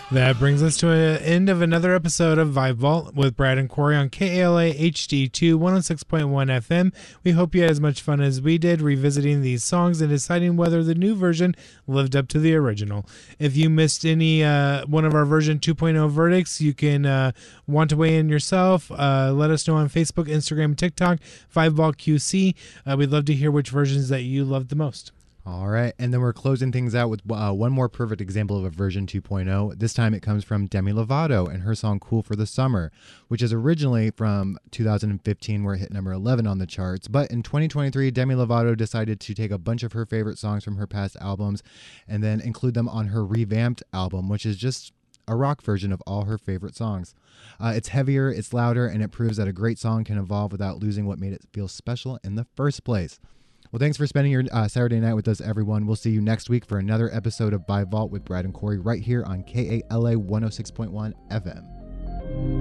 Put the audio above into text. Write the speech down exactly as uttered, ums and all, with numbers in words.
That brings us to an end of another episode of Vibe Vault with Brad and Corey on K A L A H D two one oh six point one F M. We hope you had as much fun as we did revisiting these songs and deciding whether the new version lived up to the original. If you missed any uh, one of our version two point oh verdicts, you can uh, want to weigh in yourself. Uh, let us know on Facebook, Instagram, TikTok, Vibe Vault Q C. Uh, we'd love to hear which versions that you loved the most. All right, and then we're closing things out with uh, one more perfect example of a version two point oh. This time it comes from Demi Lovato and her song Cool for the Summer, which is originally from two thousand fifteen where it hit number eleven on the charts. But in twenty twenty-three, Demi Lovato decided to take a bunch of her favorite songs from her past albums and then include them on her revamped album, which is just a rock version of all her favorite songs. Uh, it's heavier, it's louder, and it proves that a great song can evolve without losing what made it feel special in the first place. Well, thanks for spending your uh, Saturday night with us, everyone. We'll see you next week for another episode of Vibe Vault with Brad and Corey right here on K A L A one oh six point one F M.